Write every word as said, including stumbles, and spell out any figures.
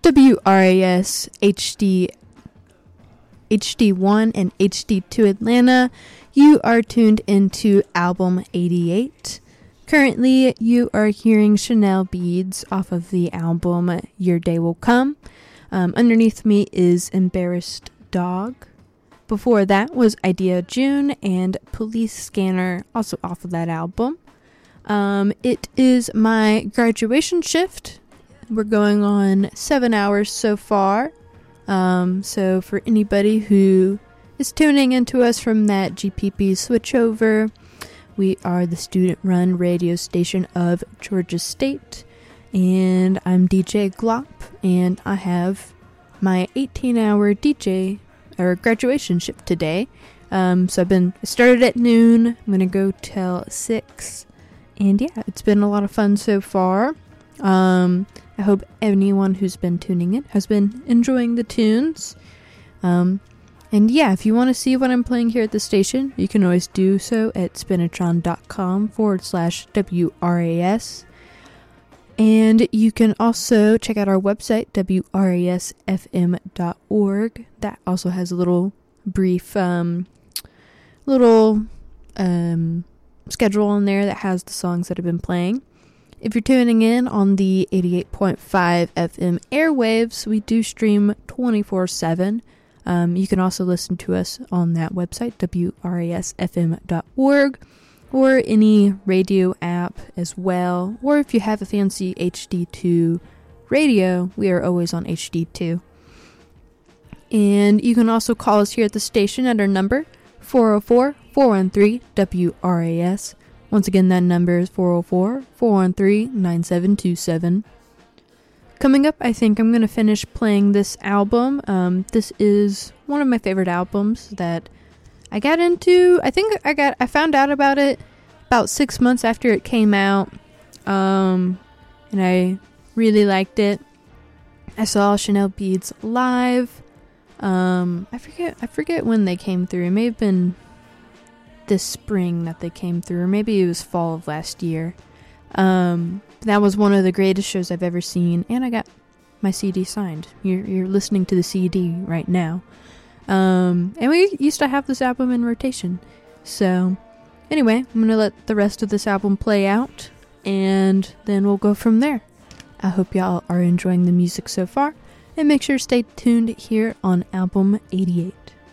W R A S H D H D one and H D two Atlanta. You are tuned into album eighty-eight. Currently, you are hearing Chanel Beads off of the album Your Day Will Come. Um, underneath me is Embarrassed Dog. Before that was Idea June and Police Scanner, also off of that album. Um, it is my graduation shift. We're going on seven hours so far. Um, so for anybody who is tuning into us from that G P P switchover, we are the student-run radio station of Georgia State. And I'm D J Glop, and I have my eighteen-hour D J or graduation shift today. Um, so I've been I started at noon. I'm gonna go till six, and yeah, it's been a lot of fun so far. Um, I hope anyone who's been tuning in has been enjoying the tunes. Um, and yeah, if you want to see what I'm playing here at the station, you can always do so at spinatron.com forward slash WRAS. And you can also check out our website, W R A S F M dot org. That also has a little brief, um, little um, schedule on there that has the songs that I've been playing. If you're tuning in on the eighty-eight point five F M airwaves, we do stream twenty-four seven. Um, you can also listen to us on that website, W R A S F M dot org. Or any radio app as well. Or if you have a fancy H D two radio, we are always on H D two. And you can also call us here at the station at our number, four oh four, four one three, W R A S. Once again, that number is four oh four, four one three, nine seven two seven. Coming up, I think I'm going to finish playing this album. Um, this is one of my favorite albums that I got into. I think I got I found out about it about six months after it came out, um, and I really liked it. I saw Chanel Beads live. Um, I forget I forget when they came through. It may have been this spring that they came through, or maybe it was fall of last year. Um, that was one of the greatest shows I've ever seen, and I got my C D signed. You're you're listening to the C D right now. Um, and we used to have this album in rotation. So, anyway, I'm going to let the rest of this album play out, and then we'll go from there. I hope y'all are enjoying the music so far, and make sure to stay tuned here on album eighty-eight.